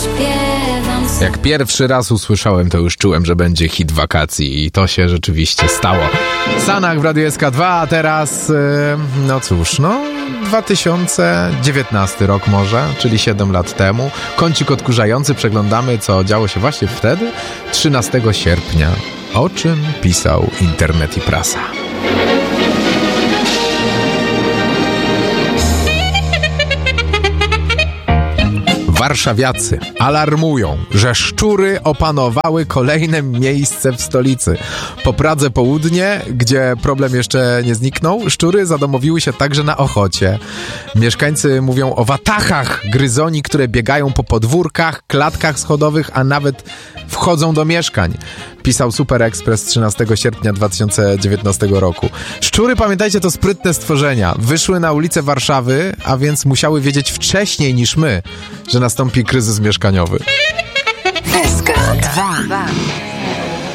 zaśpiewam. Jak pierwszy raz usłyszałem, to już czułem, że będzie hit wakacji i to się rzeczywiście stało. Sanach w Radiu SK2, a teraz, no cóż, 2019 rok może, czyli 7 lat temu. Kącik odkurzający, przeglądamy, co działo się właśnie wtedy, 13 sierpnia. O czym pisał internet i prasa. Warszawiacy alarmują, że szczury opanowały kolejne miejsce w stolicy. Po Pradze Południe, gdzie problem jeszcze nie zniknął, szczury zadomowiły się także na Ochocie. Mieszkańcy mówią o watachach gryzoni, które biegają po podwórkach, klatkach schodowych, a nawet wchodzą do mieszkań. Pisał Super Express 13 sierpnia 2019 roku. Szczury, pamiętajcie, to sprytne stworzenia. Wyszły na ulice Warszawy, a więc musiały wiedzieć wcześniej niż my, że nastąpi kryzys mieszkaniowy. SK2